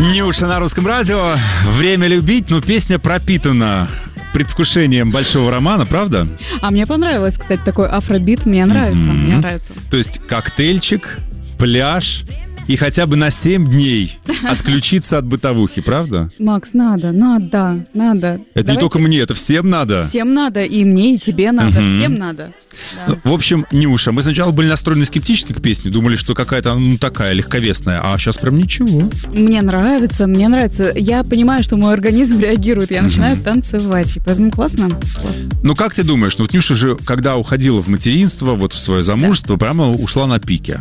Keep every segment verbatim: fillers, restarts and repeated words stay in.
Нюша на Русском радио. Время любить, но песня пропитана предвкушением большого романа, правда? А мне понравилось, кстати, такой афробит. Мне нравится, mm-hmm. мне нравится. То есть коктейльчик, пляж и хотя бы на семь дней отключиться от бытовухи, правда? Макс, надо, надо, надо. Это Давайте... не только мне, это всем надо. Всем надо, и мне, и тебе надо, mm-hmm. всем надо. Да. В общем, Нюша, мы сначала были настроены скептически к песне, думали, что какая-то, ну, такая легковесная, а сейчас прям ничего. Мне нравится, мне нравится. Я понимаю, что мой организм реагирует, я mm-hmm. начинаю танцевать, и поэтому классно. классно. Ну, как ты думаешь, ну, вот Нюша же, когда уходила в материнство, вот в свое замужество, да. прямо ушла на пике.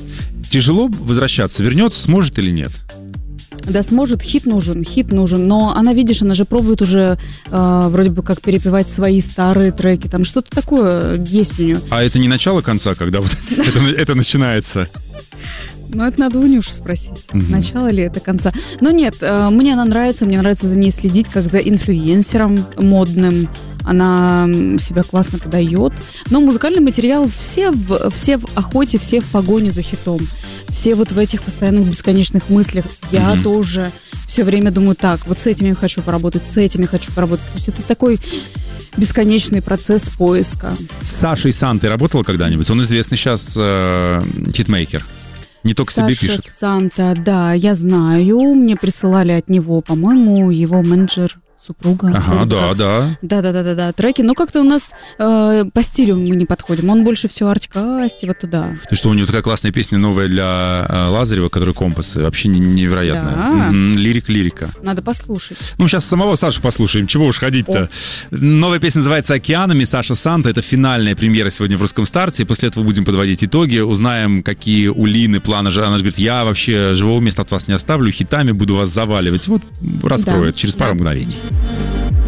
Тяжело возвращаться, вернется, сможет или нет? Да, сможет, хит нужен, хит нужен, но она, видишь, она же пробует уже э, вроде бы как перепевать свои старые треки, там что-то такое есть у нее. А это не начало конца, когда вот это начинается? Ну, это надо у Нюши спросить, угу. начало ли это конца. Но нет, э, мне она нравится, мне нравится за ней следить, как за инфлюенсером модным. Она себя классно подает. Но музыкальный материал все в, все в охоте, все в погоне за хитом. Все вот в этих постоянных бесконечных мыслях. Я mm-hmm. тоже все время думаю, так, вот с этими хочу поработать, с этими хочу поработать. То есть это такой бесконечный процесс поиска. С Сашей Сантой работала когда-нибудь? Он известный сейчас э, хитмейкер. Не только Саша себе пишет. Санта, да, я знаю. Мне присылали от него, по-моему, его менеджер. Супруга. Ага, да, да. Да, да, да, да, да. Треки. Но как-то у нас э, по стилю мы не подходим. Он больше все артикасти, вот туда. Ты что, у него такая классная песня новая для э, Лазарева, которая «Компасы». Вообще невероятная. Да. М-м, лирика-лирика. Надо послушать. Ну, сейчас самого Сашу послушаем. Чего уж ходить-то. О. Новая песня называется «Океанами». Саша Санта. Это финальная премьера сегодня в «Русском старте». После этого будем подводить итоги. Узнаем, какие у Лины планы. Она говорит, я вообще живого места от вас не оставлю. Хитами буду вас заваливать. Вот раскроет да. через пару да. мгновений.